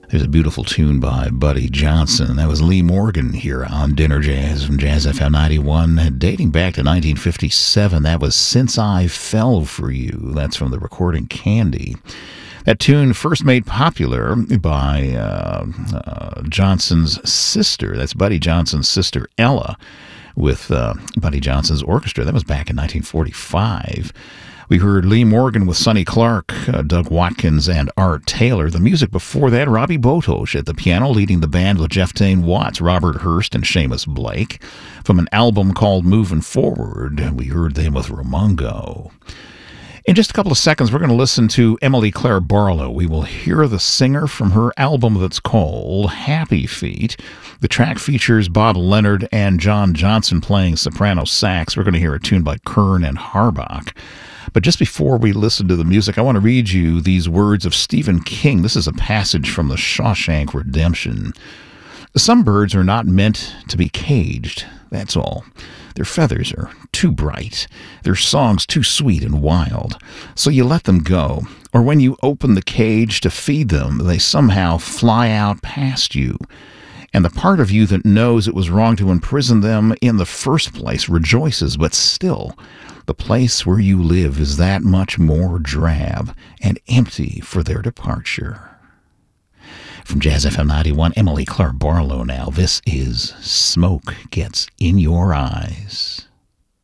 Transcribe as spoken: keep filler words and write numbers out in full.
There's a beautiful tune by Buddy Johnson. That was Lee Morgan here on Dinner Jazz from Jazz F M ninety-one, dating back to nineteen fifty-seven. That was Since I Fell For You. That's from the recording Candy. That tune first made popular by uh, uh, Johnson's sister. That's Buddy Johnson's sister, Ella, with uh, Buddy Johnson's orchestra. That was back in nineteen forty-five. We heard Lee Morgan with Sonny Clark, uh, Doug Watkins, and Art Taylor. The music before that, Robbie Botosh at the piano, leading the band with Jeff Dane Watts, Robert Hurst, and Seamus Blake. From an album called Moving Forward, we heard them with Ramongo. In just a couple of seconds, we're going to listen to Emily Claire Barlow. We will hear the singer from her album that's called Happy Feet. The track features Bob Leonard and John Johnson playing soprano sax. We're going to hear a tune by Kern and Harbach. But just before we listen to the music, I want to read you these words of Stephen King. This is a passage from The Shawshank Redemption. Some birds are not meant to be caged, that's all. Their feathers are too bright, their songs too sweet and wild. So you let them go, or when you open the cage to feed them, they somehow fly out past you. And the part of you that knows it was wrong to imprison them in the first place rejoices, but still, the place where you live is that much more drab and empty for their departure. From Jazz F M ninety-one, Emily Claire Barlow now. This is Smoke Gets in Your Eyes.